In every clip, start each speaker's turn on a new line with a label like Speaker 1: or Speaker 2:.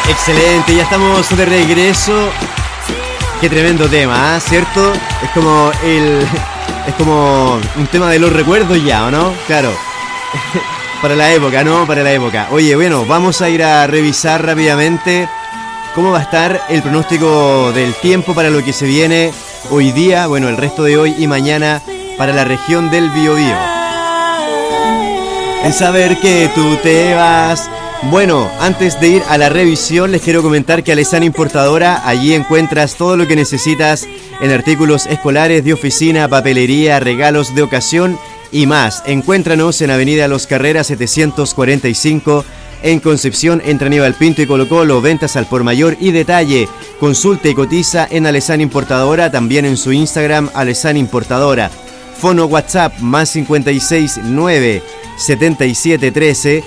Speaker 1: Excelente, ya estamos de regreso. Qué tremendo tema, ¿eh? ¿Cierto? Es como un tema de los recuerdos ya, ¿o no? Claro. Para la época, ¿no? Para la época. Oye, bueno, vamos a ir a revisar rápidamente cómo va a estar el pronóstico del tiempo para lo que se viene hoy día, bueno, el resto de hoy y mañana para la región del Biobío. En saber que tú te vas. Bueno, antes de ir a la revisión, les quiero comentar que Alesana Importadora, allí encuentras todo lo que necesitas en artículos escolares, de oficina, papelería, regalos de ocasión y más. Encuéntranos en Avenida Los Carreras 745, en Concepción, entre Aníbal Pinto y Colo Colo. Ventas al por mayor y detalle. Consulta y cotiza en Alesana Importadora, también en su Instagram, Alesana Importadora. Fono WhatsApp, más 569 7713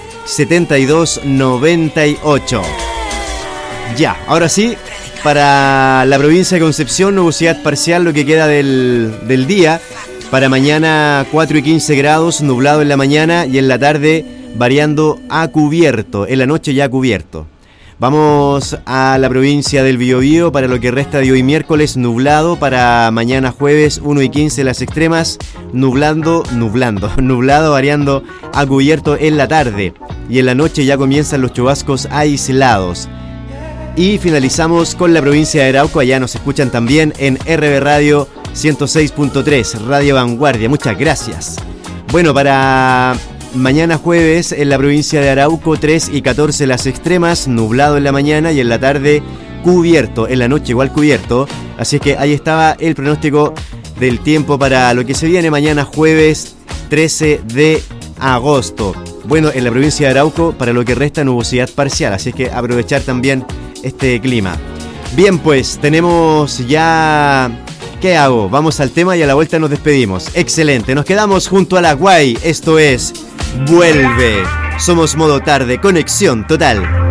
Speaker 1: 7298. Ya, ahora sí, para la provincia de Concepción, nubosidad parcial lo que queda del día. Para mañana 4 y 15 grados, nublado en la mañana y en la tarde variando a cubierto, en la noche ya cubierto. Vamos a la provincia del Biobío para lo que resta de hoy miércoles, nublado. Para mañana jueves 1 y 15 las extremas, nublado variando a cubierto en la tarde. Y en la noche ya comienzan los chubascos aislados. Y finalizamos con la provincia de Arauco, allá nos escuchan también en RB Radio 106.3, Radio Vanguardia, muchas gracias. Bueno, para mañana jueves en la provincia de Arauco 3 y 14 las extremas, nublado en la mañana y en la tarde cubierto, en la noche igual cubierto. Así es que ahí estaba el pronóstico del tiempo para lo que se viene mañana jueves 13 de agosto. Bueno, en la provincia de Arauco para lo que resta nubosidad parcial, así es que aprovechar también este clima. Bien, pues tenemos ya... ¿Qué hago? Vamos al tema y a la vuelta nos despedimos. Excelente, nos quedamos junto a la Guay. Esto es Vuelve. Somos Modo Tarde, conexión total.